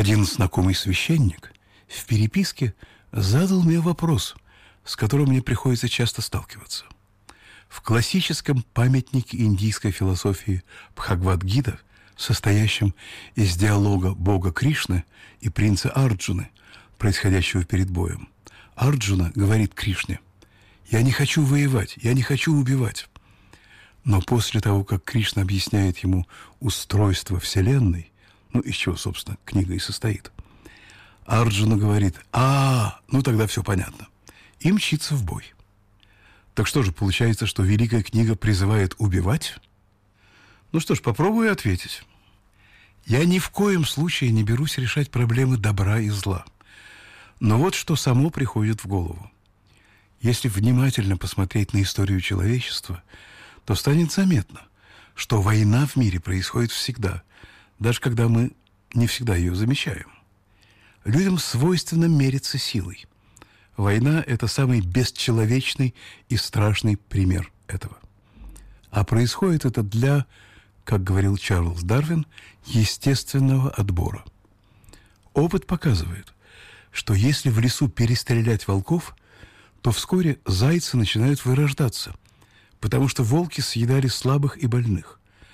Один знакомый священник в переписке задал мне вопрос, с которым мне приходится часто сталкиваться. В классическом памятнике индийской философии Бхагавад-гита, состоящем из диалога бога Кришны и принца Арджуны, происходящего перед боем, Арджуна говорит Кришне: «Я не хочу воевать, я не хочу убивать». Но после того, как Кришна объясняет ему устройство Вселенной, из чего, собственно, книга и состоит, Арджуна говорит: ну тогда все понятно, и мчится в бой. Так что же, получается, что Великая книга призывает убивать? Что ж, попробую ответить. Я ни в коем случае не берусь решать проблемы добра и зла. Но вот что само приходит в голову. Если внимательно посмотреть на историю человечества, то станет заметно, что война в мире происходит всегда, даже когда мы не всегда ее замечаем. Людям свойственно мериться силой. Война – это самый бесчеловечный и страшный пример этого. А происходит это для, как говорил Чарльз Дарвин, естественного отбора. Опыт показывает, что если в лесу перестрелять волков, то вскоре зайцы начинают вырождаться, потому что волки съедали слабых и больных.